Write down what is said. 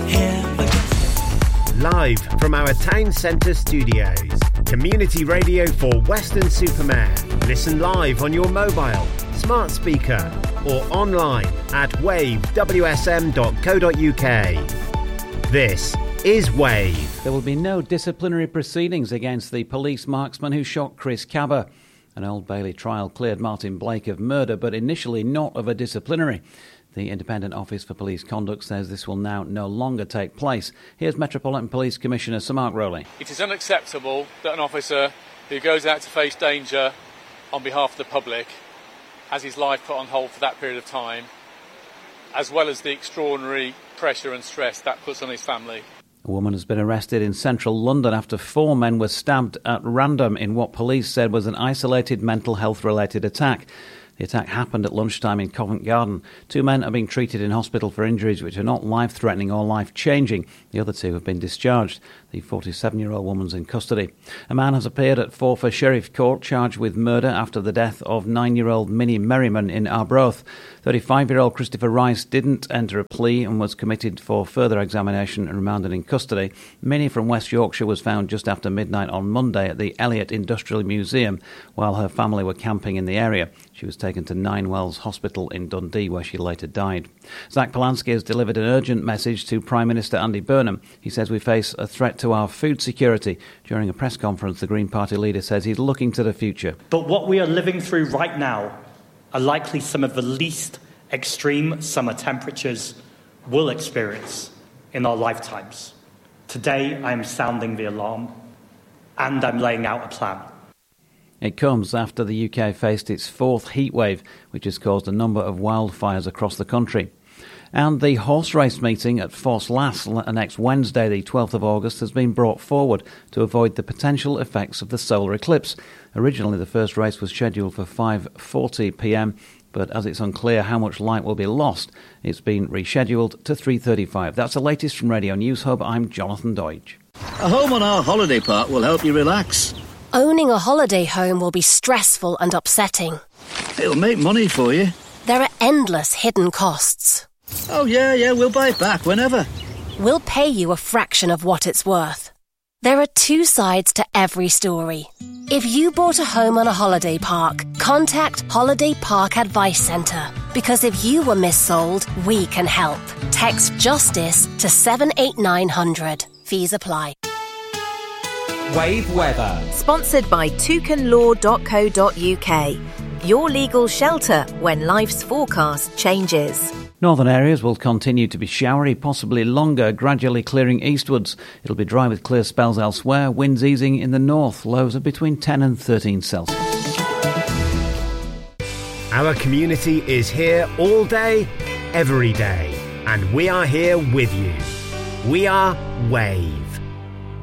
Live from our town centre studios. Community radio for Weston-super-Mare. Listen live on your mobile, smart speaker or online at wavewsm.co.uk. This is Wave. There will be no disciplinary proceedings against the police marksman who shot Chris Cabba. An Old Bailey trial cleared Martin Blake of murder, but initially not of a disciplinary. The Independent Office for Police Conduct says this will now no longer take place. Here's Metropolitan Police Commissioner Sir Mark Rowley. It is unacceptable that an officer who goes out to face danger on behalf of the public has his life put on hold for that period of time, as well as the extraordinary pressure and stress that puts on his family. A woman has been arrested in central London after 4 men were stabbed at random in what police said was an isolated mental health-related attack. The attack happened at lunchtime in Covent Garden. 2 men are being treated in hospital for injuries which are not life-threatening or life-changing. The other 2 have been discharged. The 47-year-old woman's in custody. A man has appeared at Forfar Sheriff Court charged with murder after the death of 9-year-old Minnie Merriman in Arbroath. 35-year-old Christopher Rice didn't enter a plea and was committed for further examination and remanded in custody. Minnie from West Yorkshire was found just after midnight on Monday at the Elliott Industrial Museum while her family were camping in the area. She was taken to Ninewells Hospital in Dundee, where she later died. Zach Polanski has delivered an urgent message to Prime Minister Andy Burnham. He says we face a threat to our food security. During a press conference, the Green Party leader says he's looking to the future. But what we are living through right now are likely some of the least extreme summer temperatures we'll experience in our lifetimes. Today, I am sounding the alarm, and I'm laying out a plan. It comes after the UK faced its 4th heatwave, which has caused a number of wildfires across the country. And the horse race meeting at Foss Lass next Wednesday, the 12th of August, has been brought forward to avoid the potential effects of the solar eclipse. Originally, the first race was scheduled for 5:40 p.m, but as it's unclear how much light will be lost, it's been rescheduled to 3:35. That's the latest from Radio News Hub. I'm Jonathan Deutsch. A home on our holiday park will help you relax. Owning a holiday home will be stressful and upsetting. It'll make money for you. There are endless hidden costs. Oh, yeah, we'll buy it back whenever. We'll pay you a fraction of what it's worth. There are 2 sides to every story. If you bought a home on a holiday park, contact Holiday Park Advice Centre. Because if you were missold, we can help. Text JUSTICE to 78900. Fees apply. Wave weather. Sponsored by toucanlaw.co.uk. Your legal shelter when life's forecast changes. Northern areas will continue to be showery, possibly longer, gradually clearing eastwards. It'll be dry with clear spells elsewhere. Winds easing in the north. Lows are between 10 and 13 Celsius. Our community is here all day, every day. And we are here with you. We are Wave.